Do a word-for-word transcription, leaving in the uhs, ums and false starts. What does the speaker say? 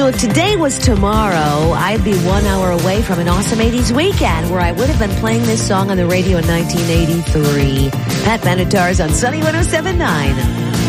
if today was tomorrow, I'd be one hour away from an awesome eighties weekend where I would have been playing this song on the radio in nineteen eighty-three. Pat Benatar's on Sunny one oh seven point nine.